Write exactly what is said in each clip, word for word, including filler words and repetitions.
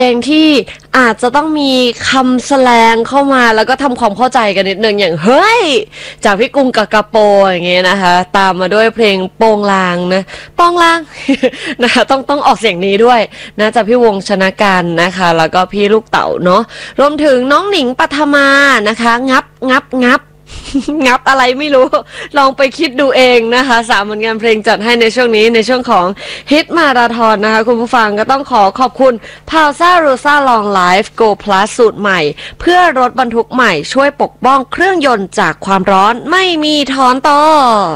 เพลงที่อาจจะต้องมีคำแสลงเข้ามาแล้วก็ทำความเข้าใจกันนิดนึงอย่างเฮ้ยจากพี่กุ้งกับกระโปอย่างเงี้ยนะคะตามมาด้วยเพลงโปงลางนะโปงลาง นะคะต้องต้องออกเสียงนี้ด้วยนะจากพี่วงชนะการนะคะแล้วก็พี่ลูกเต๋าเนาะรวมถึงน้องหนิงปัทมานะคะงับงับงับ งับอะไรไม่รู้ลองไปคิดดูเองนะคะสามผลงานเพลงจัดให้ในช่วงนี้ในช่วงของฮิตมาราธอนนะคะคุณผู้ฟังก็ต้องขอขอบคุณพาวซ่าโรซ่าลองไลฟ์โกพลัสสูตรใหม่เพื่อรถบรรทุกใหม่ช่วยปกป้องเครื่องยนต์จากความร้อนไม่มีถอนต่อ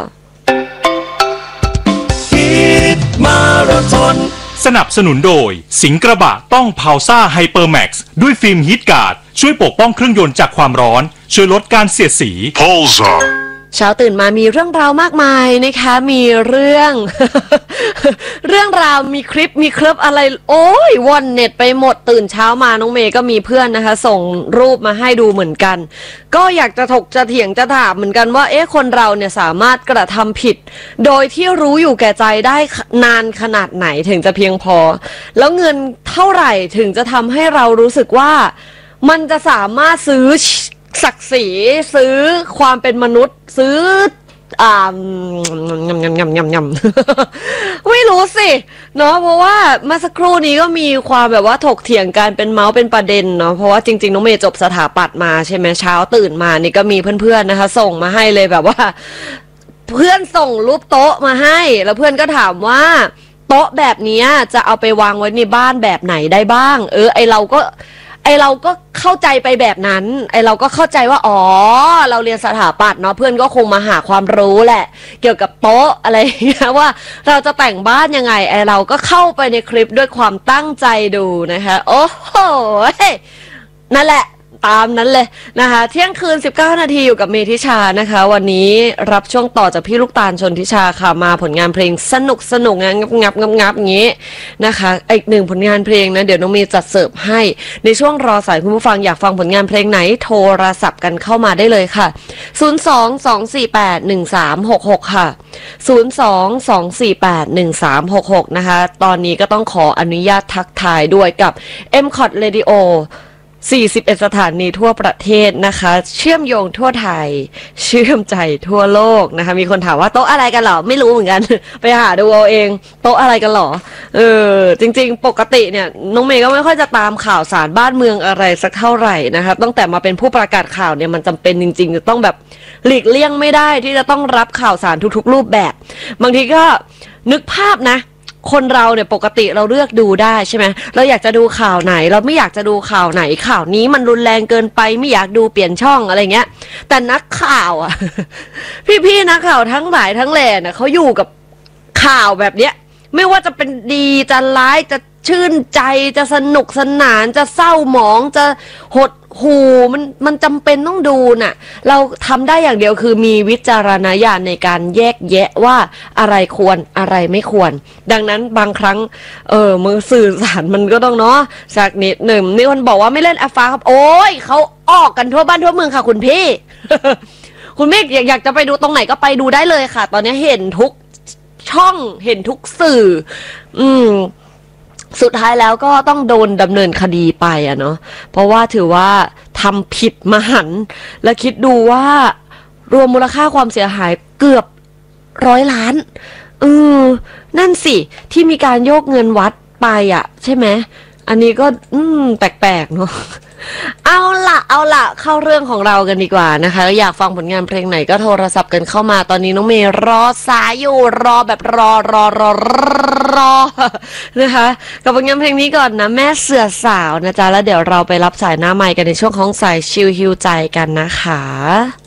ฮิตมาราธอนสนับสนุนโดยสิงห์กระบะต้องพาวซ่าไฮเปอร์แม็กซ์ด้วยฟิล์มฮีทการ์ดช่วยปกป้องเครื่องยนต์จากความร้อนช่วยลดการเสียดสี Pulsar เช้าตื่นมามีเรื่องราวมากมายนะคะมีเรื่อง เรื่องราวมีคลิปมีคลิปอะไรโอ้ยว่อนเน็ตไปหมดตื่นเช้ามาน้องเมย์ก็มีเพื่อนนะคะส่งรูปมาให้ดูเหมือนกันก็อยากจะถกจะเถียงจะถามเหมือนกันว่าเอ๊ะคนเราเนี่ยสามารถกระทำผิดโดยที่รู้อยู่แก่ใจได้นานขนาดไหนถึงจะเพียงพอแล้วเงินเท่าไหร่ถึงจะทำให้เรารู้สึกว่ามันจะสามารถซื้อศักดิ์ศรีซื้อความเป็นมนุษย์ซื้ออ่ายำยำยำยำยำไม่รู้สิเนาะเพราะว่าเมื่อสักครู่นี้ก็มีความแบบว่าถกเถียงกันเป็นเมาส์เป็นประเด็นเนาะเพราะว่าจริงๆน้องเมย์จบสถาปัตย์มาใช่ไหมเช้าตื่นมานี่ก็มีเพื่อนๆนะคะส่งมาให้เลยแบบว่าเพื่อนส่งรูปโต๊ะมาให้แล้วเพื่อนก็ถามว่าโต๊ะแบบนี้จะเอาไปวางไว้ในบ้านแบบไหนได้บ้างเออไอเราก็ไอเราก็เข้าใจไปแบบนั้นไอเราก็เข้าใจว่าอ๋อเราเรียนสถาปัตย์เนาะเพื่อนก็คงมาหาความรู้แหละเกี่ยวกับโต๊ะอะไรอย่างเงี้ยว่าเราจะแต่งบ้านยังไงไอเราก็เข้าไปในคลิปด้วยความตั้งใจดูนะคะโอ้โหนั่นแหละตามนั้นเลยนะคะเที่ยงคืนสิบเก้านาทีอยู่กับเมธิชานะคะวันนี้รับช่วงต่อจากพี่ลูกตาลชนทิชาค่ะมาผลงานเพลงสนุกสนุกงับงับงับงับอย่างนี้นะคะอีกหนึ่งผลงานเพลงนะเดี๋ยวน้องเมย์จัดเสิร์ฟให้ในช่วงรอสายคุณผู้ฟังอยากฟังผลงานเพลงไหนโทรศัพท์กันเข้ามาได้เลยค่ะศูนย์ สอง สอง สี่ แปด หนึ่ง สาม หก หกค่ะศูนย์ สอง สอง สี่ แปด หนึ่ง สาม หก หกนะคะตอนนี้ก็ต้องขออนุญาตทักทายด้วยกับ เอ็ม คอท Radioสี่สิบเอ็ด สถานีทั่วประเทศนะคะเชื่อมโยงทั่วไทยเชื่อมใจทั่วโลกนะคะมีคนถามว่าโต๊ะอะไรกันหรอไม่รู้เหมือนกัน ไปหาดูเอาเองโต๊ะอะไรกันหรอเออจริงๆปกติเนี่ยน้องเมย์ก็ไม่ค่อยจะตามข่าวสารบ้านเมืองอะไรสักเท่าไหร่นะคะตั้งแต่มาเป็นผู้ประกาศข่าวเนี่ยมันจำเป็นจริงๆจะต้องแบบหลีกเลี่ยงไม่ได้ที่จะต้องรับข่าวสารทุกๆรูปแบบบางทีก็นึกภาพนะคนเราเนี่ยปกติเราเลือกดูได้ใช่ไหมเราอยากจะดูข่าวไหนเราไม่อยากจะดูข่าวไหนข่าวนี้มันรุนแรงเกินไปไม่อยากดูเปลี่ยนช่องอะไรเงี้ยแต่นักข่าวอ่ะ พี่ๆนักข่าวทั้งหลายทั้งแหล่น่ะเขาอยู่กับข่าวแบบเนี้ยไม่ว่าจะเป็นดีจะร้ายจะชื่นใจจะสนุกสนานจะเศร้าหมองจะหดหูมันมันจำเป็นต้องดูน่ะเราทำได้อย่างเดียวคือมีวิจารณญาณในการแยกแยะว่าอะไรควรอะไรไม่ควรดังนั้นบางครั้งเออมือสื่อสารมันก็ต้องเนาะสักนิดหนึ่งนี่คนบอกว่าไม่เล่นแอฟฟ้าครับโอ้ยเขาออกกันทั่วบ้านทั่วเมืองค่ะคุณพี่ คุณพี่อยากจะไปดูตรงไหนก็ไปดูได้เลยค่ะตอนนี้เห็นทุกช่องเห็นทุกสื่ออืมสุดท้ายแล้วก็ต้องโดนดำเนินคดีไปอะเนาะเพราะว่าถือว่าทำผิดมหันต์และคิดดูว่ารวมมูลค่าความเสียหายเกือบร้อยล้านเออนั่นสิที่มีการโยกเงินวัดไปอะใช่ไหมอันนี้ก็อืมแปลกๆเนาะเอาล่ะเอาล่ะเข้าเรื่องของเรากันดีกว่านะคะอยากฟังผลงานเพลงไหนก็โทรศัพท์กันเข้ามาตอนนี้น้องเมย์รอสายอยู่รอแบบรอรอรอรอนะคะกับผลงานเพลงนี้ก่อนนะแม่เสือสาวนะจ๊ะแล้วเดี๋ยวเราไปรับสายหน้าไมค์กันในช่วงของสายชิลฮิวใจกันนะคะ